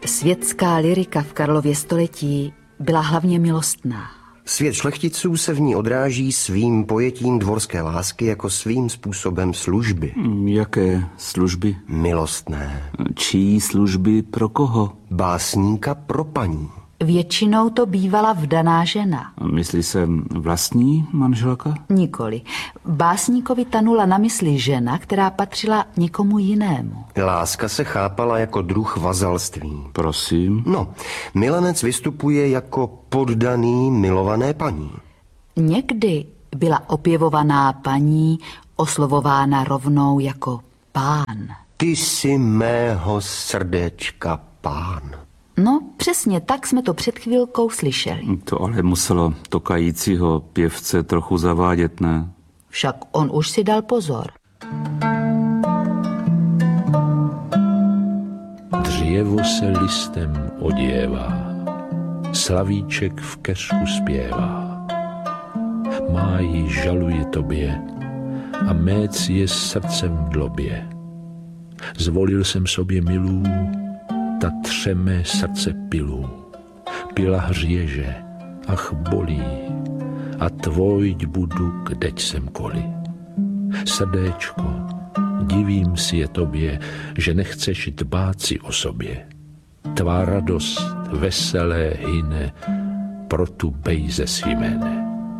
Světská lyrika v Karlově století byla hlavně milostná. Svět šlechticů se v ní odráží svým pojetím dvorské lásky jako svým způsobem služby. Jaké služby? Milostné. Čí služby pro koho? Básníka pro paní. Většinou to bývala vdaná žena. Myslí se vlastní manželka? Nikoli. Básníkovi tanula na mysli žena, která patřila někomu jinému. Láska se chápala jako druh vazalství. Prosím? No, milenec vystupuje jako poddaný milované paní. Někdy byla opěvovaná paní oslovována rovnou jako pán. Ty jsi mého srdéčka pán. No, přesně tak jsme to před chvilkou slyšeli. To ale muselo tokajícího pěvce trochu zavádět, ne? Však on už si dal pozor. Dřevo se listem oděvá, slavíček v keřku zpěvá. Máji žaluje tobě a méc je srdcem v dlobě. Zvolil jsem sobě milů, ta třeme srdce pilů. Pila hřieže, ach bolí, a tvojď budu, kdeť jsem koli. Srdéčko, divím si je tobě, že nechceš dbát si o sobě. Tvá radost veselé hyne, pro tu bejze svímene.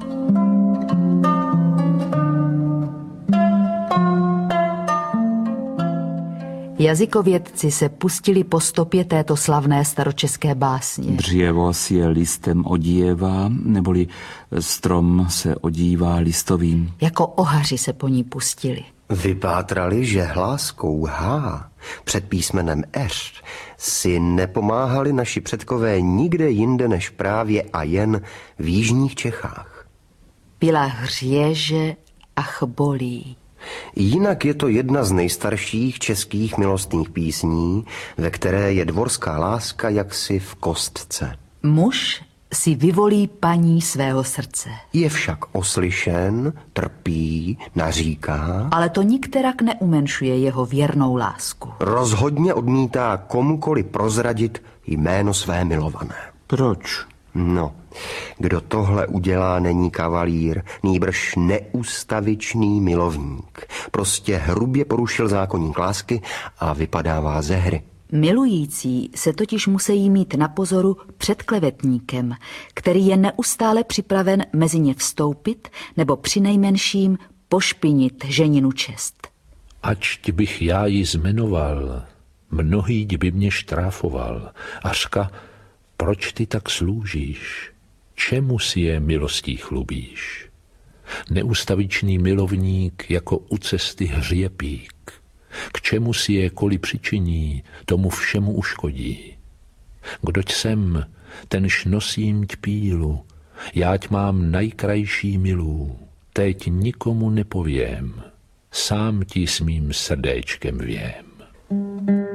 Jazykovědci se pustili po stopě této slavné staročeské básně. Dřevo si je listem odívá, neboli strom se odívá listovým. Jako ohaři se po ní pustili. Vypátrali, že hláskou H před písmenem R si nepomáhali naši předkové nikde jinde než právě a jen v jižních Čechách. Pila hřieže, ach bolí. Jinak je to jedna z nejstarších českých milostných písní, ve které je dvorská láska jaksi v kostce. Muž si vyvolí paní svého srdce. Je však oslyšen, trpí, naříká, Ale to nikterak neumenšuje jeho věrnou lásku. rozhodně odmítá komukoli prozradit jméno své milované. Proč? No, kdo tohle udělá, není kavalír, nýbrž neústavičný milovník. Prostě hrubě porušil zákoník lásky a vypadává ze hry. Milující se totiž musí mít na pozoru před klevetníkem, který je neustále připraven mezi ně vstoupit nebo přinejmenším pošpinit ženinu čest. Ač bych já ji zmenoval, mnohý by mě štráfoval. Ařka, proč ty tak sloužíš? Čemu si je milostí chlubíš? Neustavičný milovník jako u cesty hřěpík. K čemu si je koli přičiní, tomu všemu uškodí. Kdoť jsem, tenž nosím pílu, jáť mám najkrajší milů, teď nikomu nepovím, sám ti s mým srdéčkem vím.